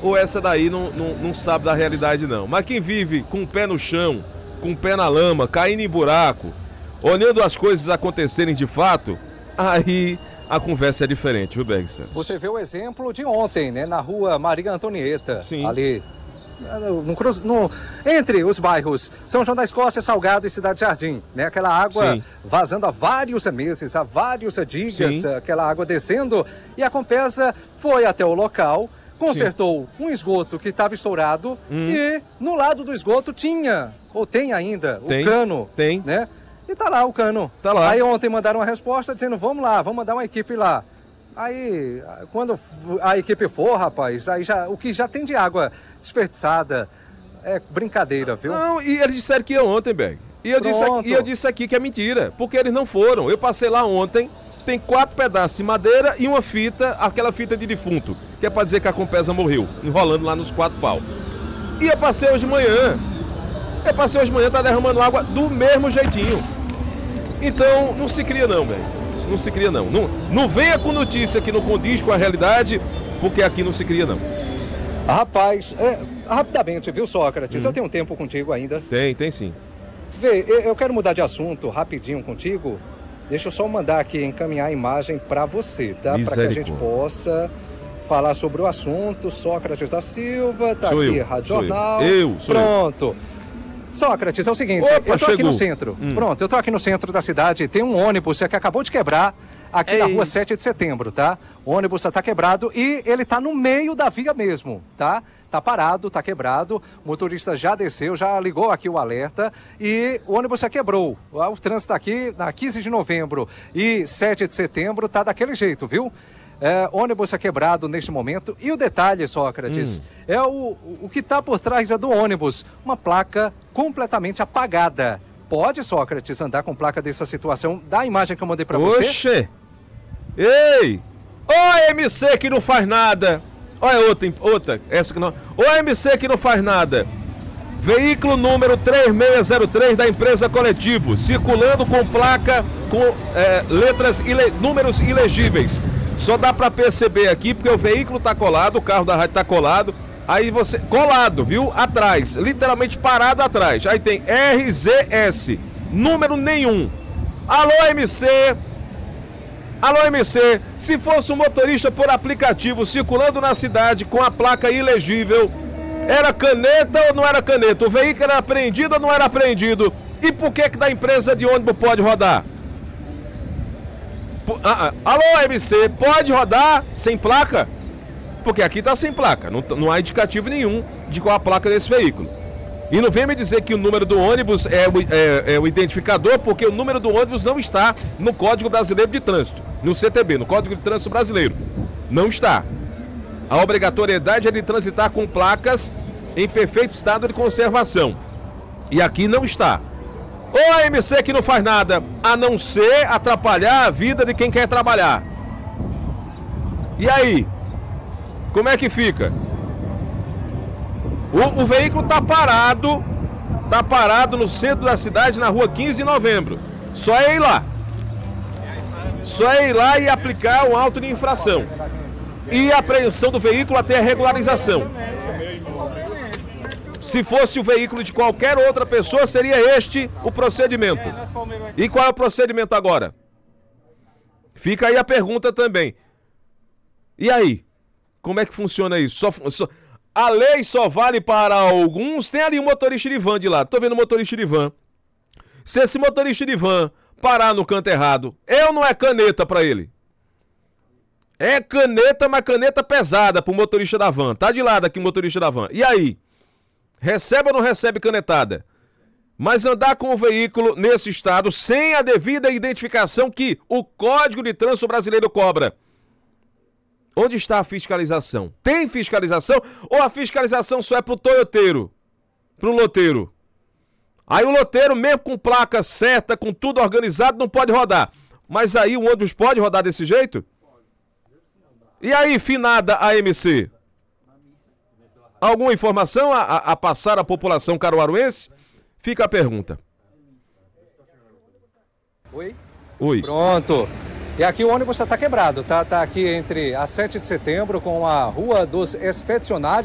ou essa daí não sabe da realidade não. Mas quem vive com o pé no chão, com o pé na lama, caindo em buraco, olhando as coisas acontecerem de fato, aí a conversa é diferente, viu, Berg Santos? Você vê o exemplo de ontem, né, na rua Maria Antonieta, sim, ali entre os bairros São João da Escócia, Salgado e Cidade Jardim, né? Aquela água sim, vazando há vários meses, há vários dias, sim, aquela água descendo, e a Compesa foi até o local, consertou sim, um esgoto que estava estourado e no lado do esgoto tinha, ou tem ainda, o cano, né? E tá lá o cano. Tá lá. Aí ontem mandaram uma resposta dizendo, vamos lá, vamos mandar uma equipe lá. Aí, quando a equipe for, rapaz, aí já, o que já tem de água desperdiçada é brincadeira, viu? Não, e eles disseram que ia ontem, Berg. E eu disse aqui que é mentira, porque eles não foram. Eu passei lá ontem, tem 4 pedaços de madeira e uma fita, aquela fita de defunto, que é pra dizer que a Compesa morreu, enrolando lá nos 4 pau. E eu passei hoje de manhã. Tá derramando água do mesmo jeitinho. Então, não se cria não, Berg. Não se cria não. Não venha com notícia que não condiz com a realidade, porque aqui não se cria não. Rapaz, rapidamente, viu, Sócrates? Eu tenho um tempo contigo ainda. Tem sim. Vê, eu quero mudar de assunto rapidinho contigo. Deixa eu só mandar aqui, encaminhar a imagem para você, tá? Para que a gente possa falar sobre o assunto. Sócrates da Silva, tá aqui, Rádio Jornal. Pronto. Sócrates, é o seguinte, eu tô aqui no centro. Pronto, eu tô aqui no centro da cidade, tem um ônibus que acabou de quebrar aqui na rua 7 de setembro, tá? O ônibus tá quebrado e ele tá no meio da via mesmo, tá? Tá parado, tá quebrado, o motorista já desceu, já ligou aqui o alerta e o ônibus já quebrou. O trânsito aqui na 15 de novembro e 7 de setembro tá daquele jeito, viu? Ônibus é quebrado neste momento. E o detalhe, Sócrates, é o que está por trás do ônibus. Uma placa completamente apagada. Pode, Sócrates, andar com placa dessa situação? Dá a imagem que eu mandei para você. Oxê! Ei! Ô MC que não faz nada! Olha outra, essa que não... Ô MC que não faz nada! Veículo número 3603 da empresa Coletivo, circulando com placa com números ilegíveis. Só dá pra perceber aqui, porque o veículo tá colado, o carro da rádio tá colado. Aí você... Colado, viu? Atrás. Literalmente parado atrás. Aí tem RZS. Número nenhum. Alô, MC. Alô, MC. Se fosse um motorista por aplicativo circulando na cidade com a placa ilegível, era caneta ou não era caneta? O veículo era apreendido ou não era apreendido? E por que da empresa de ônibus pode rodar? Alô, MC, pode rodar sem placa? Porque aqui tá sem placa, não há indicativo nenhum de qual a placa desse veículo. E não vem me dizer que o número do ônibus é o identificador, porque o número do ônibus não está no Código Brasileiro de Trânsito, no CTB, no Código de Trânsito Brasileiro. Não está. A obrigatoriedade é de transitar com placas em perfeito estado de conservação. E aqui não está. Ô MC que não faz nada, a não ser atrapalhar a vida de quem quer trabalhar. E aí? Como é que fica? O veículo tá parado no centro da cidade, na rua 15 de novembro. Só é ir lá. Só é ir lá e aplicar um auto de infração. E a apreensão do veículo até a regularização. Se fosse o veículo de qualquer outra pessoa, seria este o procedimento. E qual é o procedimento agora? Fica aí a pergunta também. E aí? Como é que funciona isso? A lei só vale para alguns. Tem ali um motorista de van de lá. Tô vendo um motorista de van. Se esse motorista de van parar no canto errado, ou não é caneta para ele? É caneta, mas caneta pesada pro motorista da van. Tá de lado aqui o motorista da van. E aí? Recebe ou não recebe canetada? Mas andar com o veículo nesse estado sem a devida identificação que o Código de Trânsito Brasileiro cobra. Onde está a fiscalização? Tem fiscalização ou a fiscalização só é pro toyoteiro? Pro loteiro? Aí o loteiro, mesmo com placa certa, com tudo organizado, não pode rodar. Mas aí o ônibus pode rodar desse jeito? E aí, finada AMC? Alguma informação a passar à população caruaruense? Fica a pergunta. Oi. Pronto. E aqui o ônibus está quebrado, tá? Tá aqui entre a 7 de setembro com a Rua dos Expedicionários.